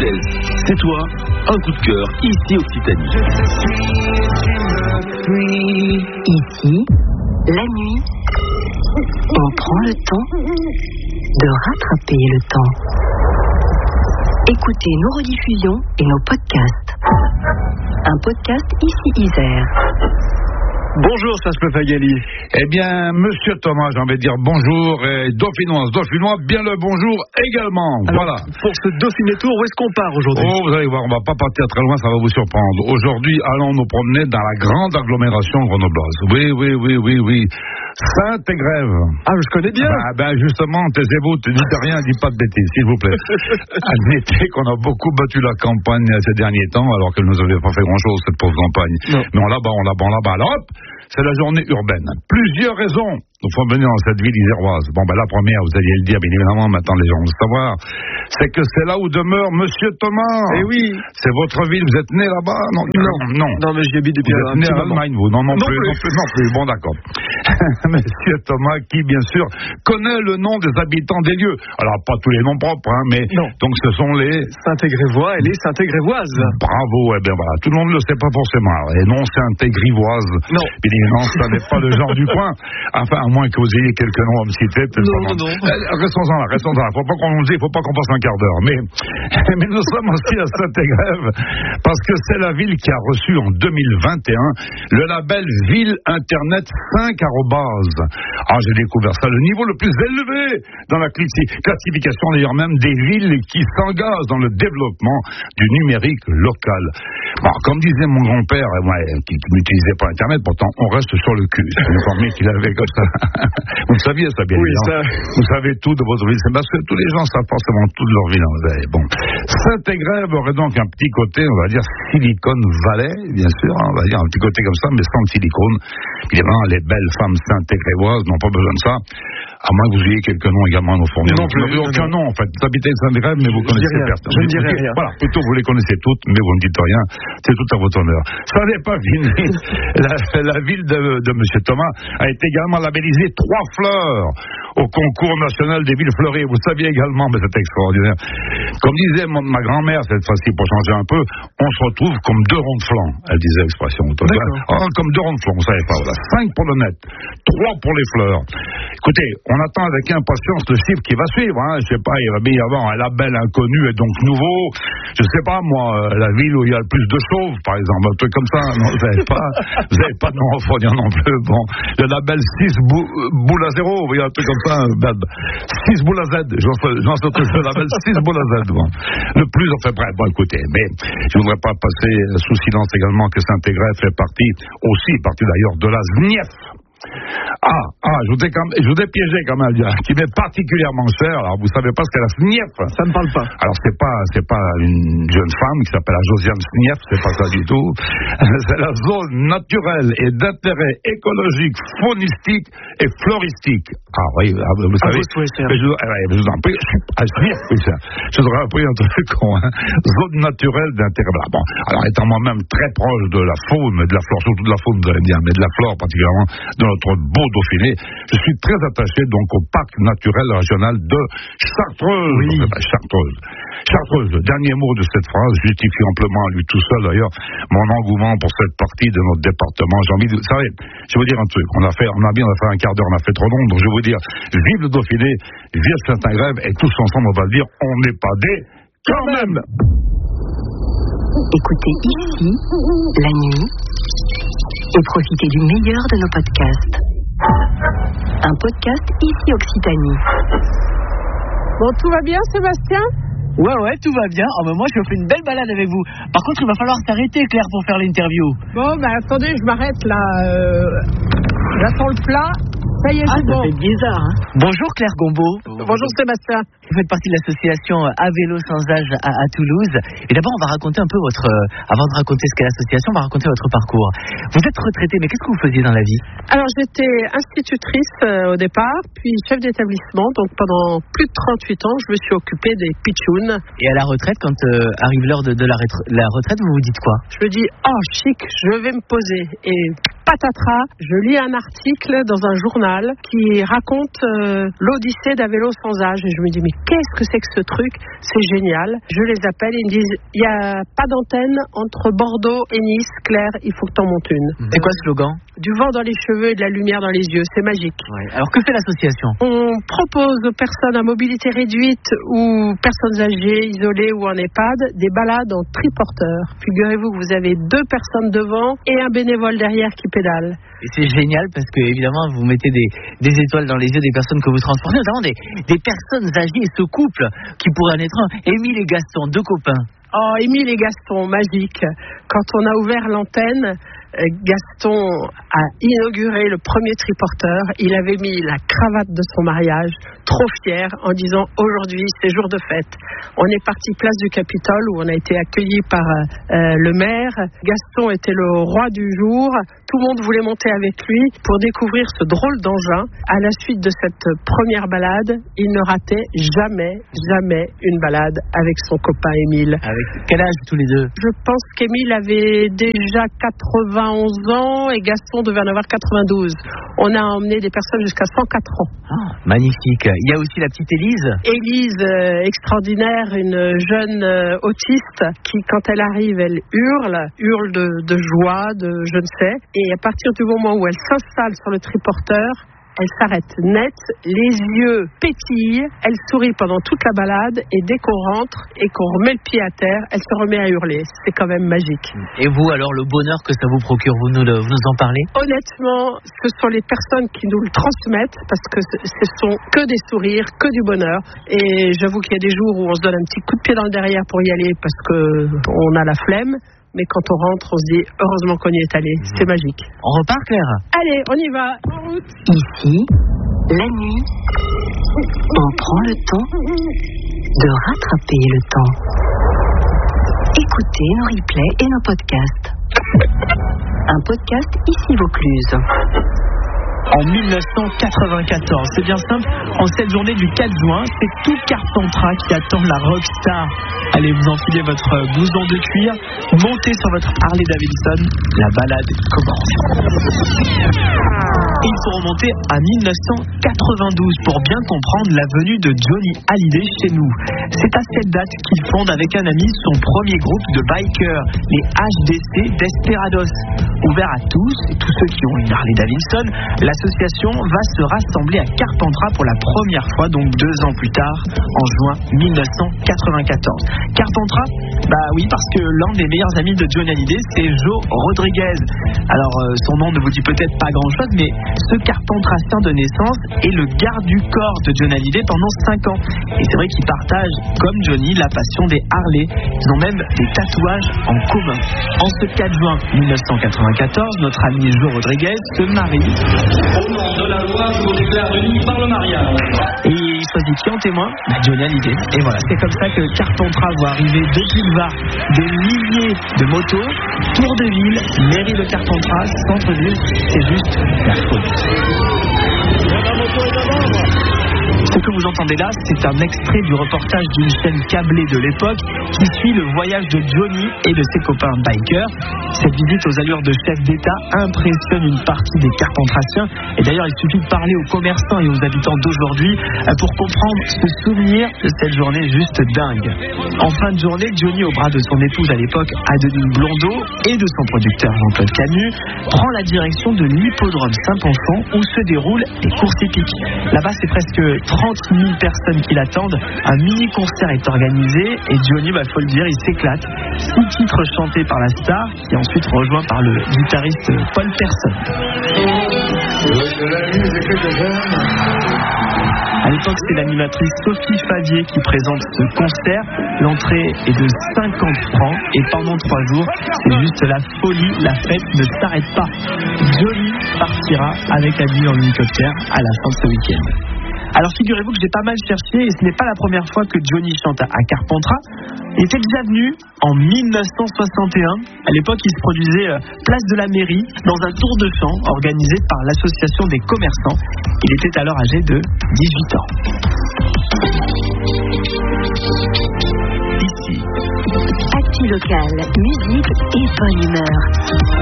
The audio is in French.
d'Est. C'est toi, un coup de cœur, ici Occitanie. Ici, la nuit, on prend le temps de rattraper le temps. Écoutez nos rediffusions et nos podcasts. Un podcast ici Isère. Bonjour Saspe Fagali. Eh bien, monsieur Thomas, j'ai envie de dire bonjour, et Dauphinois, bien le bonjour également. Alors, voilà. Pour ce Dauphiné Tour, où est-ce qu'on part aujourd'hui? Oh, vous allez voir, on va pas partir très loin, ça va vous surprendre. Aujourd'hui, allons nous promener dans la grande agglomération grenobloise. Oui. Saint-Égrève. Ah, je connais bien. Justement, taisez-vous, ne dites rien, dites pas de bêtises, s'il vous plaît. Admettez qu'on a beaucoup battu la campagne ces derniers temps, alors qu'elle ne nous avait pas fait grand-chose, cette pauvre campagne. Non. Mais on la bat. Alors hop, c'est la journée urbaine. Plusieurs raisons nous font venir dans cette ville iséroise. La première, vous alliez le dire, bien évidemment, maintenant les gens vont le savoir, c'est que c'est là où demeure monsieur Thomas. Eh oui. C'est votre ville, vous êtes né là-bas? Non. Non, mais j'y habite depuis un petit moment. Vous êtes né en Allemagne, vous? Non plus. Bon, d'accord. Monsieur Thomas, qui, bien sûr, connaît le nom des habitants des lieux. Alors, pas tous les noms propres, mais non. Donc, ce sont les Saint-Égrévois et les Saint-Égrévoises. Bravo, bien voilà. Tout le monde ne le sait pas forcément. Et non, Saint-Égrivoise. Non. Bien évidemment, ça n'est pas le genre du coin. Enfin, à moins que vous ayez quelques noms à me citer. Non. Restons-en là. Faut pas qu'on nous dise, faut pas qu'on passe un quart d'heure. Mais nous sommes aussi à Saint-Égrève parce que c'est la ville qui a reçu en 2021 le label Ville Internet 5 @. J'ai découvert ça, le niveau le plus élevé dans la classification d'ailleurs même des villes qui s'engagent dans le développement du numérique local. Comme disait mon grand-père, qui n'utilisait pas Internet, pourtant on reste sur le cul. C'est informé qu'il avait comme ça. Vous le saviez ça, bien évidemment. Vous savez tout de votre ville. C'est parce que tous les gens savent forcément tout de leur ville. Saint-Égrève aurait donc un petit côté, on va dire, Silicon Valley, bien sûr, on va dire un petit côté comme ça, mais sans le silicone. Évidemment, les belles femmes saint-égrévoises n'ont pas besoin de ça, à moins que vous ayez quelques noms également à nous fournir. Non, vous n'avez aucun nom, en fait. Vous habitez Saint-Égrève, mais vous connaissez personne. Je ne dirai rien. Voilà, plutôt vous les connaissez toutes, mais vous ne dites rien. C'est tout à votre honneur. Ça n'est pas fini. La ville de M. Thomas a été également labellisée 3 fleurs au concours national des villes fleuries. Vous saviez également, mais c'est extraordinaire. Comme disait ma grand-mère, cette fois-ci, pour changer un peu, on se retrouve comme 2 ronds de flanc. Elle disait l'expression. Comme 2 ronds de flanc, vous savez pas. Voilà. 5 pour le net, 3 pour les fleurs. Écoutez, on attend avec impatience le chiffre qui va suivre. Je sais pas, il va bien y avoir un label inconnu et donc nouveau. Je sais pas, moi, la ville où il y a le plus de chauves, par exemple, un truc comme ça. Non, vous avez pas de nom à fournir non plus. Le label 6 boules à 0, vous voyez, un truc comme ça. 6 boules à Z. J'en sais le label 6 boules à Z. Le plus, bref, écoutez, mais je voudrais pas passer sous silence également que Saint-Égrève fait partie d'ailleurs de la SNIEF. Je vous ai piégé quand même, qui m'est particulièrement cher. Alors, vous savez pas ce qu'est la SNIEF? Ça ne parle pas. Alors, c'est pas une jeune femme qui s'appelle la Josiane SNIEF, c'est pas ça du tout. C'est la zone naturelle et d'intérêt écologique, faunistique et floristique. Vous savez. Je vous en prie. SNIEF, je vous aurais appris un truc con, Zone naturelle d'intérêt. Alors, étant moi-même très proche de la faune, mais de la flore, surtout de la faune, vous allez me dire, mais de la flore particulièrement, de notre beau Dauphiné, je suis très attaché donc au parc naturel régional de Chartreuse. Oui. Chartreuse, le dernier mot de cette phrase justifie amplement à lui tout seul d'ailleurs mon engouement pour cette partie de notre département. Vous savez, je vais vous dire un truc, on a fait un quart d'heure, on a fait trop long, donc je vais vous dire, vive le Dauphiné, vive Saint-Égrève, et tous ensemble on va le dire, on n'est pas des quand même. Écoutez ici, la nuit, et profitez du meilleur de nos podcasts. Un podcast ici Occitanie. Bon, tout va bien, Sébastien? Ouais, tout va bien. Moi, je me fais une belle balade avec vous. Par contre, il va falloir s'arrêter, Claire, pour faire l'interview. Bon, attendez, je m'arrête là. J'attends le plat. Ça y est, c'est bon. Ça fait bizarre, Bonjour, Claire Gombeau. Bonjour, Sébastien. Vous faites partie de l'association À Vélo Sans Âge à Toulouse. Et d'abord, on va raconter un peu avant de raconter ce qu'est l'association, on va raconter votre parcours. Vous êtes retraitée, mais qu'est-ce que vous faisiez dans la vie? Alors, j'étais institutrice au départ, puis chef d'établissement. Donc, pendant plus de 38 ans, je me suis occupée des pitchouns. Et à la retraite, quand arrive l'heure de la retraite, vous vous dites quoi? Je me dis, chic, je vais me poser. Et patatras, je lis un article dans un journal qui raconte l'Odyssée d'À Vélo Sans Âge. Et je me dis, mais qu'est-ce que c'est que ce truc? C'est génial. Je les appelle, ils me disent, il n'y a pas d'antenne entre Bordeaux et Nice, Claire, il faut que t'en montes une. C'est quoi le slogan? Du vent dans les cheveux et de la lumière dans les yeux, c'est magique. Ouais. Alors que fait l'association? On propose aux personnes à mobilité réduite ou personnes âgées, isolées ou en EHPAD, des balades en triporteur. Figurez-vous que vous avez 2 personnes devant et un bénévole derrière qui pédale. Et c'est génial parce que évidemment vous mettez des étoiles dans les yeux des personnes que vous transportez, notamment des personnes âgées, ce couple qui pourrait en être un. Émile et Gaston, 2 copains. Oh, Émile et Gaston, magique. Quand on a ouvert l'antenne, Gaston a inauguré le premier triporteur. Il avait mis la cravate de son mariage, trop fier, en disant aujourd'hui c'est jour de fête. On est parti place du Capitole où on a été accueillis par le maire. Gaston était le roi du jour. Tout le monde voulait monter avec lui pour découvrir ce drôle d'engin. À la suite de cette première balade, il ne ratait jamais une balade avec son copain Émile. Avec quel âge tous les deux? Je pense qu'Émile avait déjà 91 ans et Gaston devait en avoir 92. On a emmené des personnes jusqu'à 104 ans. Ah, magnifique. Il y a aussi la petite Élise. Élise, extraordinaire, une jeune autiste qui, quand elle arrive, elle hurle de joie, de je ne sais. Et à partir du moment où elle s'installe sur le triporteur, elle s'arrête net, les yeux pétillent, elle sourit pendant toute la balade et dès qu'on rentre et qu'on remet le pied à terre, elle se remet à hurler. C'est quand même magique. Et vous, alors, le bonheur que ça vous procure, vous nous en parlez? Honnêtement, ce sont les personnes qui nous le transmettent parce que ce sont que des sourires, que du bonheur. Et j'avoue qu'il y a des jours où on se donne un petit coup de pied dans le derrière pour y aller parce qu'on a la flemme. Mais quand on rentre, on se dit heureusement qu'on y est allé. C'est magique. On repart, Claire? Allez, on y va. En route. Ici, la nuit, on prend le temps de rattraper le temps. Écoutez nos replays et nos podcasts. Un podcast ici Vaucluse. En 1994, c'est bien simple, en cette journée du 4 juin, c'est tout Carpentras qui attend la rockstar. Allez, vous enfilez votre blouson de cuir, montez sur votre Harley Davidson, la balade commence. Et il faut remonter à 1992 pour bien comprendre la venue de Johnny Hallyday chez nous. C'est à cette date qu'il fonde avec un ami son premier groupe de bikers, les HDC Desperados. Ouvert à tous, et tous ceux qui ont une Harley Davidson, l'association va se rassembler à Carpentras pour la première fois, donc 2 ans plus tard, en juin 1994. Carpentras, bah oui, parce que l'un des meilleurs amis de Johnny Hallyday, c'est Joe Rodriguez. Alors, son nom ne vous dit peut-être pas grand-chose, mais ce Carpentrasien de naissance est le garde du corps de Johnny Hallyday pendant 5 ans. Et c'est vrai qu'ils partagent, comme Johnny, la passion des Harley. Ils ont même des tatouages en commun. En ce 4 juin 1994, notre ami Joe Rodriguez se marie. Au nom de la loi, je vous déclare unis par le mariage. Et il choisit qui en témoin? Johnny Hallyday. Et voilà, c'est comme ça que Carpentras voit arriver depuis le Var des milliers de motos, tour de ville, mairie de Carpentras, centre-ville, c'est juste la folie. Ce que vous entendez là, c'est un extrait du reportage d'une chaîne câblée de l'époque qui suit le voyage de Johnny et de ses copains bikers. Cette visite aux allures de chef d'État impressionne une partie des Carpentrasiens. Et d'ailleurs, il suffit de parler aux commerçants et aux habitants d'aujourd'hui pour comprendre ce souvenir de cette journée juste dingue. En fin de journée, Johnny, au bras de son épouse à l'époque, Adeline Blondeau, et de son producteur Jean-Claude Camus, prend la direction de l'hippodrome Saint-Ponçon où se déroulent les courses hippiques. Là-bas, c'est presque 30 000 personnes qui l'attendent. Un mini-concert est organisé et Johnny, faut le dire, il s'éclate. 6 titres chantés par la star et ensuite rejoint par le guitariste Paul Persson. À l'époque, c'est l'animatrice Sophie Favier qui présente ce concert. L'entrée est de 50 francs et pendant 3 jours, c'est juste la folie, la fête ne s'arrête pas. Johnny partira avec Adi en hélicoptère à la fin de ce week-end. Alors figurez-vous que j'ai pas mal cherché et ce n'est pas la première fois que Johnny chante à Carpentras. Il était déjà venu en 1961. À l'époque, il se produisait place de la mairie dans un tour de chant organisé par l'association des commerçants. Il était alors âgé de 18 ans. Ici, Actu Local, musique et bonne humeur.